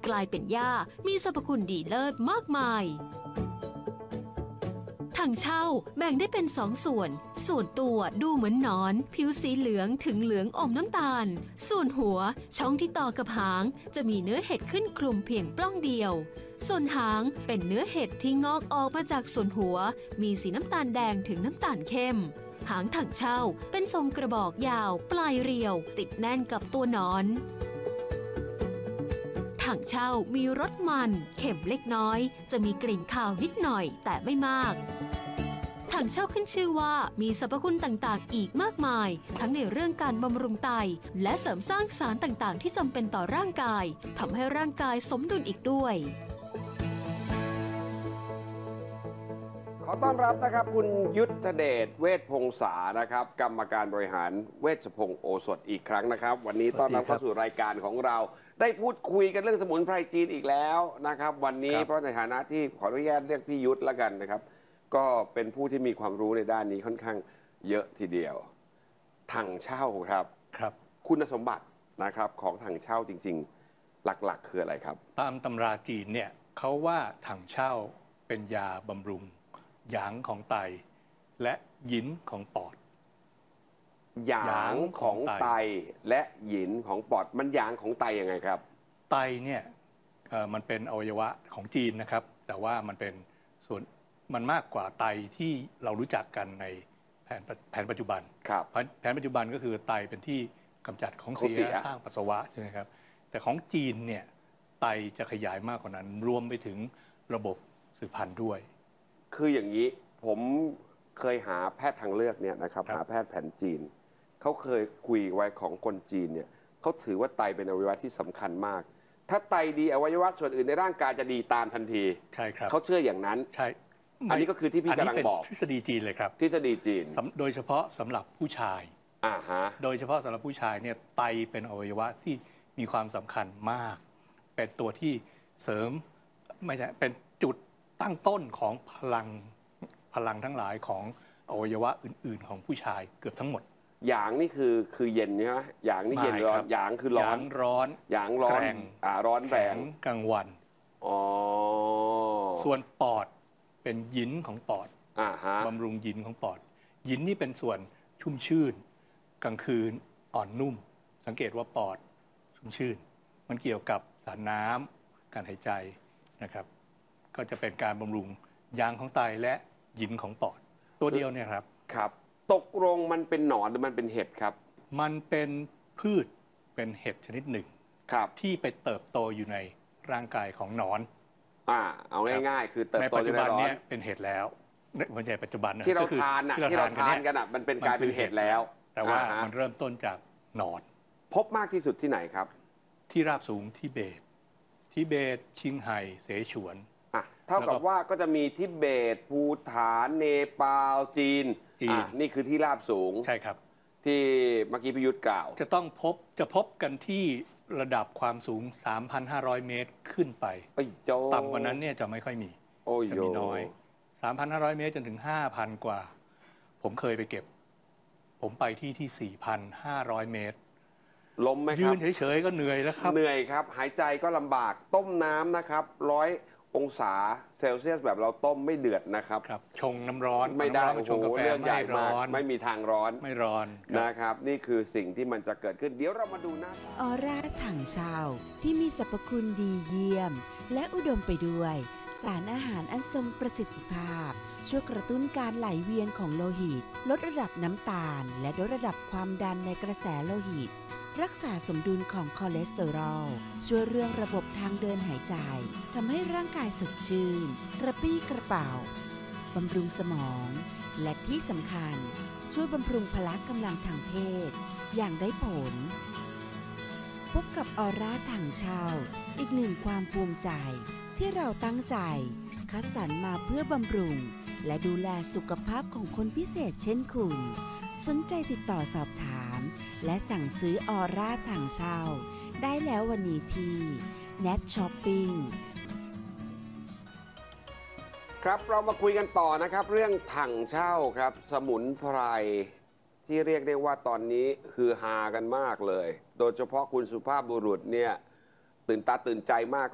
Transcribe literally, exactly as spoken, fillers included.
กลายเป็นหญ้ามีสรรพคุณดีเลิศมากมายถังเช่าแบ่งได้เป็นสองส่วนส่วนตัวดูเหมือนหนอนผิวสีเหลืองถึงเหลืองอมน้ำตาลส่วนหัวช่องที่ต่อกับหางจะมีเนื้อเห็ดขึ้นคลุมเพียงปล้องเดียวส่วนหางเป็นเนื้อเห็ดที่งอกออกมาจากส่วนหัวมีสีน้ำตาลแดงถึงน้ำตาลเข้มหางถังเช่าเป็นทรงกระบอกยาวปลายเรียวติดแน่นกับตัวหนอนถังเช่ามีรสมันเค็มเล็กน้อยจะมีกลิ่นคาวนิดหน่อยแต่ไม่มากถังเช่าขึ้นชื่อว่ามีสรรพคุณต่างๆอีกมากมายทั้งในเรื่องการบำรุงไตและเสริมสร้างสารต่างๆที่จำเป็นต่อร่างกายทำให้ร่างกายสมดุลอีกด้วยขอต้อนรับนะครับคุณยุทธเดชเวชพงษานะครับกรรมการบริหารเวชพงศ์โอสถอีกครั้งนะครับวันนี้ต้อนรับเข้าสู่รายการของเราได้พูดคุยกันเรื่องสมุนไพรจีนอีกแล้วนะครับวันนี้เพราะในฐานะที่ขออนุญาตเรียกพี่ยุทธแล้วกันนะครับก็เป็นผู้ที่มีความรู้ในด้านนี้ค่อนข้างเยอะทีเดียวถังเช่าครับครับคุณสมบัตินะครับของถังเช่าจริงๆหลักๆคืออะไรครับตามตำราจีนเนี่ยเขาว่าถังเช่าเป็นยาบำรุงหยางของไตและหยินของปอดหยางของไตและหยินของปอดมันหยางของไตยังไงครับไตเนี่ยมันเป็นอวัยวะของจีนนะครับแต่ว่ามันเป็นส่วนมันมากกว่าไตที่เรารู้จักกันในแผนแผนปัจจุบันครับแผนปัจจุบันก็คือไตเป็นที่กำจัดของเสียสร้างปัสสาวะใช่ไหมครับแต่ของจีนเนี่ยไตจะขยายมากกว่านั้นรวมไปถึงระบบสืบพันธุ์ด้วยคืออย่างนี้ผมเคยหาแพทย์ทางเลือกเนี่ยนะครับหาแพทย์แผนจีนเขาเคยคุยไว้ของคนจีนเนี่ยเขาถือว่าไตเป็นอวัยวะที่สำคัญมากถ้าไตดีอวัยวะส่วนอื่นในร่างกายจะดีตามทันทีใช่ครับเขาเชื่ออย่างนั้นใช่อันนี้ก็คือที่พี่กำลังบอกทฤษฎีจีนเลยครับทฤษฎีจีนโดยเฉพาะสำหรับผู้ชายอ่าฮะโดยเฉพาะสำหรับผู้ชายเนี่ยไตเป็นอวัยวะที่มีความสำคัญมากเป็นตัวที่เสริมไม่ใช่เป็นจุดตั้งต้นของพลังพลังทั้งหลายของอวัยวะอื่นๆของผู้ชายเกือบทั้งหมดหยางนี่คือคือเย็นใช่ไหมหยางนี่เย็นร้อนหยางคือร้อนร้อนหยางร้อนอ่าร้อนแรงกลางวันอ๋อส่วนปอดเป็นหยินของปอดอ่าฮะบำรุงหยินของปอดหยินนี่เป็นส่วนชุ่มชื่นกลางคืนอ่อนนุ่มสังเกตว่าปอดชุ่มชื่นมันเกี่ยวกับสารน้ำการหายใจนะครับก็จะเป็นการบำรุงยางของไตและหยินของปอดตัวเดียวเนี่ยครับครับตกลงมันเป็นหนอนหรือมันเป็นเห็ดครับมันเป็นพืชเป็นเห็ดชนิดหนึ่งครับที่ไปเติบโตอยู่ในร่างกายของหนอนอ่าเอาง่ายๆคือเติบโตในปัจจุบันนี้เป็นเห็ดแล้วไม่ใช่ปัจจุบันที่เราทานอ่ะที่เราทานกันอ่ะมันเป็นกลายเป็นเห็ดแล้วแต่ว่ามันเริ่มต้นจากหนอนพบมากที่สุดที่ไหนครับที่ราบสูงทิเบตทิเบตชิงไห่เสฉวนอ่ะเท่ากับว่าก็จะมีทิเบตภูฏานเนปาลจีนอ่ะนี่คือที่ราบสูงใช่ครับที่เมื่อกี้พิยุทธ์กล่าวจะต้องพบจะพบกันที่ระดับความสูง สามพันห้าร้อย เมตรขึ้นไปต่ำกว่านั้นเนี่ยจะไม่ค่อยมีจะมีน้อย สามพันห้าร้อย เมตรจนถึง ห้าพัน กว่าผมเคยไปเก็บผมไปที่ที่ สี่พันห้าร้อย เมตรล้มไหมครับยืนเฉยๆก็เหนื่อยแล้วครับเหนื่อยครับหายใจก็ลำบากต้มน้ำนะครับร้อยองศาเซลเซียสแบบเราต้มไม่เดือดนะครับครับชงน้ำร้อนไม่ได้โอ้โหเรื่องใหญ่มากไม่มีทางร้อนไม่ร้อนนะครับนี่คือสิ่งที่มันจะเกิดขึ้นเดี๋ยวเรามาดูนะออร่าถังเช่าที่มีสรรพคุณดีเยี่ยมและอุดมไปด้วยสารอาหารอันทรงประสิทธิภาพช่วยกระตุ้นการไหลเวียนของโลหิตลดระดับน้ำตาลและลดระดับความดันในกระแสโลหิตรักษาสมดุลของคอเลสเตอรอลช่วยเรื่องระบบทางเดินหายใจทำให้ร่างกายสดชื่นกระปรี้กระเป๋าบำรุงสมองและที่สำคัญช่วยบำรุงพละกำลังทางเพศอย่างได้ผลพบกับออร่าถังเช่าอีกหนึ่งความภูมิใจที่เราตั้งใจคัดสรรมาเพื่อบำรุงและดูแลสุขภาพของคนพิเศษเช่นคุณสนใจติดต่อสอบถามและสั่งซื้อออร่าถังเช่าได้แล้ววันนี้ที่ เน็ต ช้อปปิ้งครับเรามาคุยกันต่อนะครับเรื่องถังเช่าครับสมุนไพรที่เรียกได้ว่าตอนนี้ฮือฮากันมากเลยโดยเฉพาะคุณสุภาพบุรุษเนี่ยตื่นตาตื่นใจมาก